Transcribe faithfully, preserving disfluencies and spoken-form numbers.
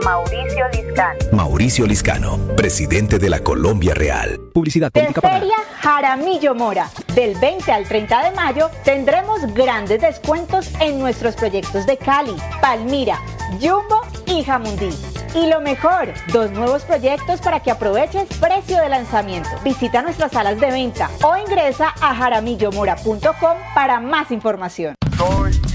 Mauricio Liscano. Mauricio Liscano, presidente de la Colombia Real. Publicidad política pagada. Feria Jaramillo Mora. Del veinte al treinta de mayo tendremos grandes descuentos en nuestros proyectos de Cali, Palmira, Jumbo y Jamundí. Y lo mejor, dos nuevos proyectos para que aproveches precio de lanzamiento. Visita nuestras salas de venta o ingresa a jaramillo mora punto com para más información. Soy